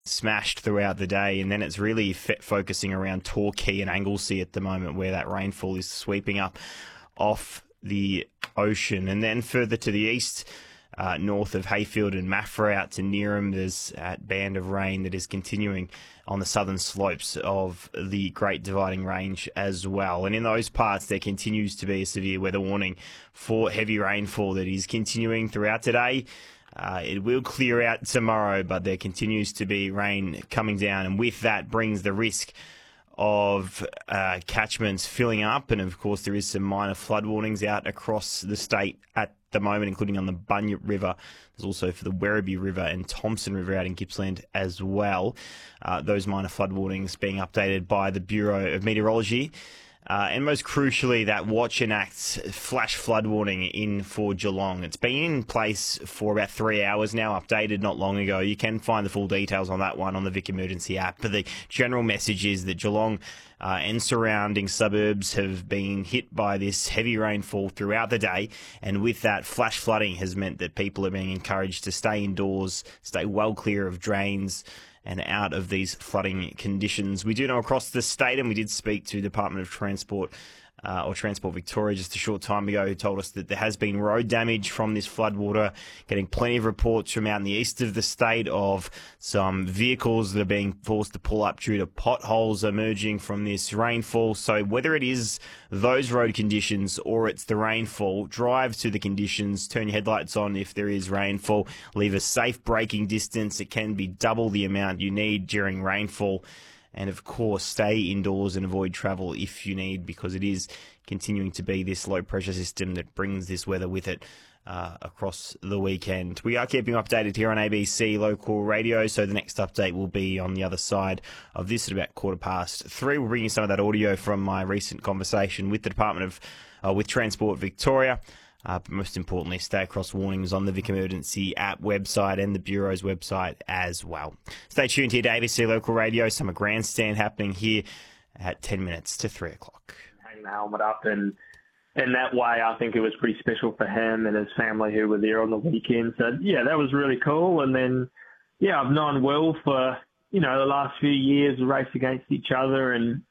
smashed throughout the day, and then it's really focusing around Torquay and Anglesea at the moment, where that rainfall is sweeping up off the ocean. And then further to the east, north of Hayfield and Maffra out to Neerim, there's a band of rain that is continuing on the southern slopes of the Great Dividing Range as well. And in those parts, there continues to be a severe weather warning for heavy rainfall that is continuing throughout today. It will clear out tomorrow, but there continues to be rain coming down, and with that brings the risk of catchments filling up. And of course, there is some minor flood warnings out across the state at the moment, including on the Bunyip River. There's also for the Werribee River and Thompson River out in Gippsland as well. Those minor flood warnings being updated by the Bureau of Meteorology. And most crucially, that Watch and Act flash flood warning in for Geelong. It's been in place for about 3 hours now, updated not long ago. You can find the full details on that one on the Vic Emergency app. But the general message is that Geelong and surrounding suburbs have been hit by this heavy rainfall throughout the day. And with that, flash flooding has meant that people are being encouraged to stay indoors, stay well clear of drains, and out of these flooding conditions. We do know across the state, and we did speak to Department of Transport or Transport Victoria just a short time ago, who told us that there has been road damage from this floodwater, getting plenty of reports from out in the east of the state of some vehicles that are being forced to pull up due to potholes emerging from this rainfall. So whether it is those road conditions or it's the rainfall, drive to the conditions, turn your headlights on if there is rainfall, leave a safe braking distance. It can be double the amount you need during rainfall. And, of course, stay indoors and avoid travel if you need, because it is continuing to be this low-pressure system that brings this weather with it across the weekend. We are keeping you updated here on ABC Local Radio, so the next update will be on the other side of this at about 3:15. We'll bring you some of that audio from my recent conversation with the Department of with Transport Victoria. But most importantly, stay across warnings on the Vic Emergency app website and the Bureau's website as well. Stay tuned here to ABC Local Radio. Summer Grandstand happening here at 10 minutes to 3 o'clock. Hang the helmet up, and in that way, I think it was pretty special for him and his family who were there on the weekend. So, yeah, that was really cool. And then, yeah, I've known Will for, the last few years, race against each other, and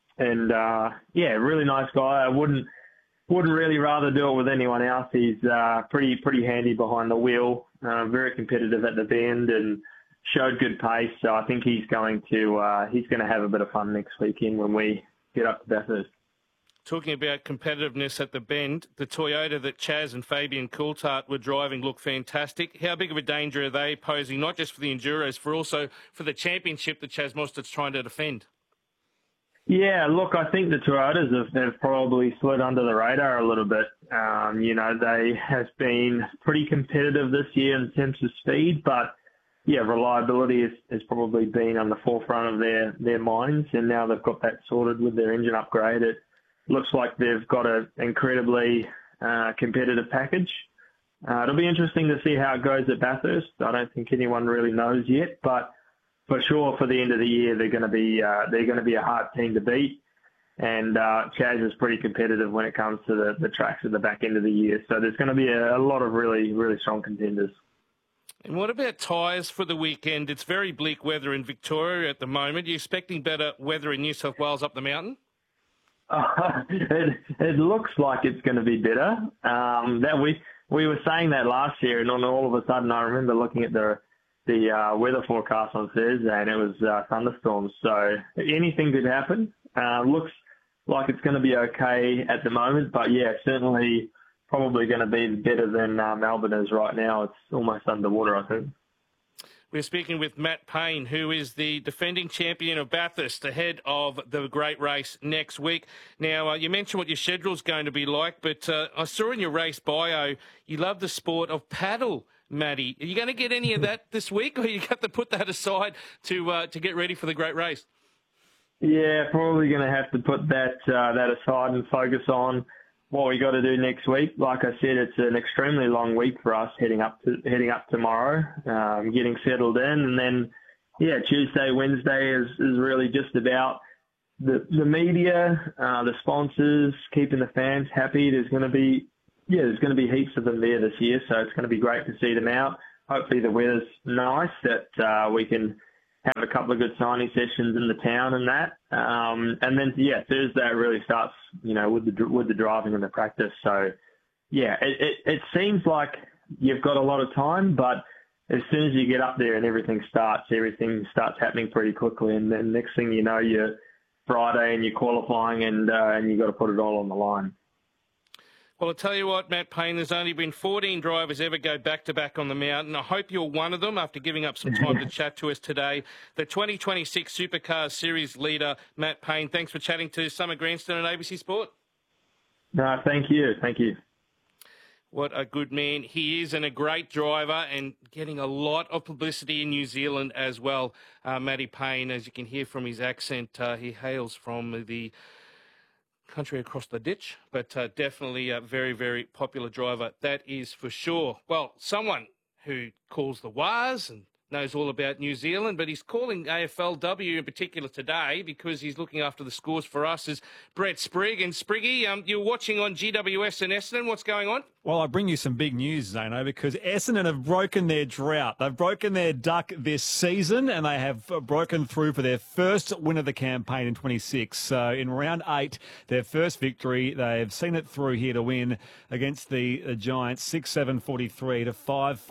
really nice guy. I wouldn't really rather do it with anyone else. He's pretty handy behind the wheel, very competitive at the bend, and showed good pace. So I think he's going to have a bit of fun next weekend when we get up to Bathurst. Talking about competitiveness at the bend, the Toyota that Chaz and Fabian Coulthard were driving looked fantastic. How big of a danger are they posing, not just for the Enduros, for also for the championship that Chaz Mostert's trying to defend? Yeah, look, I think the Toyotas have probably slid under the radar a little bit. They have been pretty competitive this year in terms of speed, but yeah, reliability has probably been on the forefront of their minds, and now they've got that sorted with their engine upgrade. It looks like they've got an incredibly competitive package. It'll be interesting to see how it goes at Bathurst. I don't think anyone really knows yet, but for sure, for the end of the year, they're going to be a hard team to beat, and Chaz is pretty competitive when it comes to the tracks at the back end of the year. So there's going to be a lot of really, really strong contenders. And what about tyres for the weekend? It's very bleak weather in Victoria at the moment. Are you expecting better weather in New South Wales up the mountain? It looks like it's going to be better. We were saying that last year, and then all of a sudden, I remember looking at the weather forecast on Thursday, and it was thunderstorms. So anything could happen. Looks like it's going to be okay at the moment, but yeah, certainly probably going to be better than Melbourne is right now. It's almost underwater, I think. We're speaking with Matt Payne, who is the defending champion of Bathurst, ahead of the great race next week. Now, you mentioned what your schedule's going to be like, but I saw in your race bio you love the sport of paddle, Matty. Are you going to get any of that this week, or you got to put that aside to get ready for the great race? Yeah, probably going to have to put that aside and focus on what we got to do next week. Like I said, it's an extremely long week for us heading up tomorrow, getting settled in, and then Tuesday, Wednesday is really just about the media, the sponsors, keeping the fans happy. There's going to be heaps of them there this year, so it's going to be great to see them out. Hopefully the weather's nice, that we can have a couple of good signing sessions in the town and that. And then, Thursday really starts, with the driving and the practice. So, yeah, it seems like you've got a lot of time, but as soon as you get up there and everything starts happening pretty quickly. And then next thing you know, you're Friday and you're qualifying and you've got to put it all on the line. Well, I'll tell you what, Matt Payne, there's only been 14 drivers ever go back-to-back on the mountain. I hope you're one of them after giving up some time to chat to us today. The 2026 Supercars Series leader, Matt Payne, thanks for chatting to Summer Grandstand on ABC Sport. No, thank you. Thank you. What a good man he is, and a great driver, and getting a lot of publicity in New Zealand as well. Matty Payne, as you can hear from his accent, he hails from the country across the ditch, but definitely a very, very popular driver, that is for sure. Well, someone who calls the Wars and knows all about New Zealand, but he's calling AFLW in particular today because he's looking after the scores for us, is Brett Sprigg. And Spriggy, you're watching on GWS and Essendon. What's going on? Well, I bring you some big news, Zano, because Essendon have broken their drought. They've broken their duck this season, and they have broken through for their first win of the campaign in 26. So in round 8, their first victory, they've seen it through here to win against the Giants, 6-7-43 to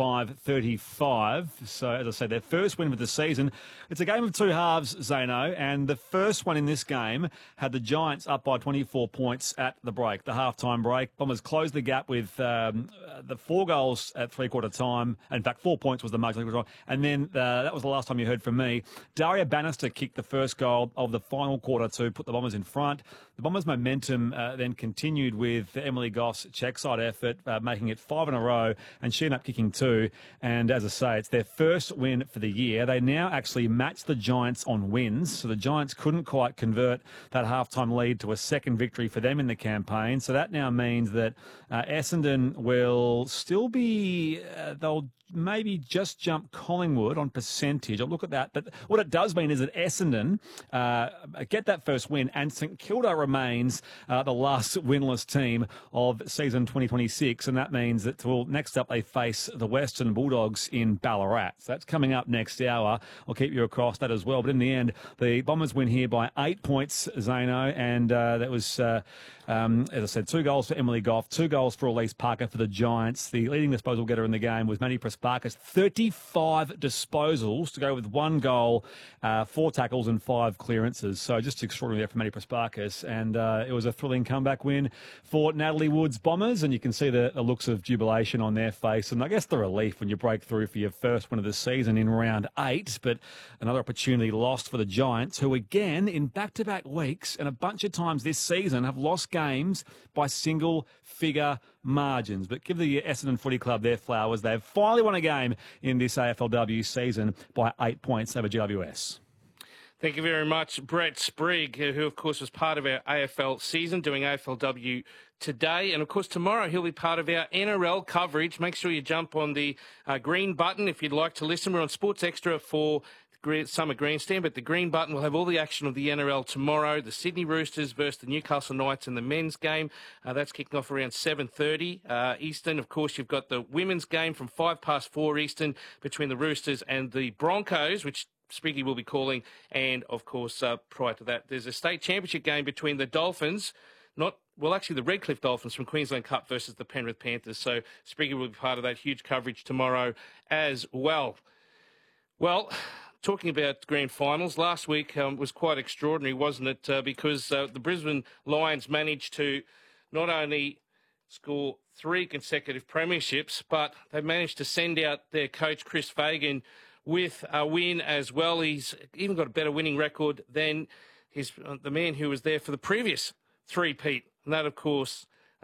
5-5-35. So, as I say, their first win of the season. It's a game of two halves, Zano, and the first one in this game had the Giants up by 24 points at the break, the halftime break. Bombers closed the gap with the 4 goals at three-quarter time. In fact, 4 points was the mark. And then that was the last time you heard from me. Daria Bannister kicked the first goal of the final quarter to put the Bombers in front. The Bombers' momentum then continued with Emily Goff's check-side effort, making it 5 in a row, and she ended up kicking 2. And as I say, it's their first win for the year. They now actually match the Giants on wins, so the Giants couldn't quite convert that halftime lead to a second victory for them in the campaign. So that now means that Essendon will still be, they'll maybe just jump Collingwood on percentage. I'll look at that. But what it does mean is that Essendon get that first win, and St Kilda remains the last winless team of season 2026. And that means that, well, next up they face the Western Bulldogs in Ballarat. So that's coming up next hour. I'll keep you across that as well. But in the end, the Bombers win here by 8 points, Zano. And that was, as I said, 2 goals for Emily Goff, 2 goals for Elise Parker for the Giants. The leading disposal getter in the game was Manny Prasparkas, 35 disposals to go with 1 goal, 4 tackles and 5 clearances. So just extraordinary there for Manny Prasparkas. And it was a thrilling comeback win for Natalie Wood's Bombers. And you can see the looks of jubilation on their face. And I guess the relief when you break through for your first win of the season in round 8. But another opportunity lost for the Giants, who again in back-to-back weeks and a bunch of times this season have lost games by single-figure margins. But give the Essendon Footy Club their flowers. They've finally won a game in this AFLW season by 8 points over GWS. Thank you very much, Brett Sprigg, who, of course, was part of our AFL season, doing AFLW today. And, of course, tomorrow he'll be part of our NRL coverage. Make sure you jump on the green button if you'd like to listen. We're on Sports Extra for Summer Grandstand, but the green button will have all the action of the NRL tomorrow. The Sydney Roosters versus the Newcastle Knights in the men's game. That's kicking off around 7:30 Eastern. Of course, you've got the women's game from 4:05 Eastern between the Roosters and the Broncos, which Spriggy will be calling. And, of course, prior to that, there's a state championship game between the Dolphins, actually the Redcliffe Dolphins from Queensland Cup versus the Penrith Panthers. So Spriggy will be part of that huge coverage tomorrow as well. Well, talking about grand finals, last week was quite extraordinary, wasn't it? Because the Brisbane Lions managed to not only score 3 consecutive premierships, but they managed to send out their coach, Chris Fagan, with a win as well. He's even got a better winning record than the man who was there for the previous three-peat. And that, of course,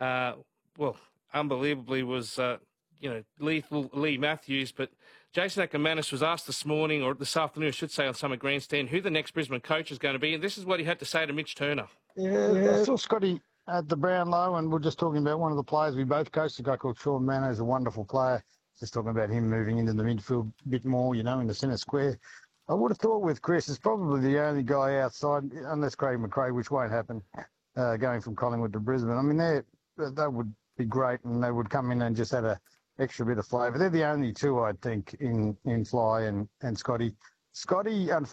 unbelievably was, lethal Lee Matthews. But Jason Akermanis was asked this morning, or this afternoon, I should say, on Summer Grandstand, who the next Brisbane coach is going to be. And this is what he had to say to Mitch Turner. Yeah, I saw Scotty at the Brownlow, and we're just talking about one of the players we both coached, a guy called Sean Manno, is a wonderful player. Just talking about him moving into the midfield a bit more, in the centre square. I would have thought with Chris, it's probably the only guy outside, unless Craig McRae, which won't happen, going from Collingwood to Brisbane. I mean, that would be great, and they would come in and just add an extra bit of flavour. They're the only two, I think, in Fly and Scotty. Scotty, unfortunately,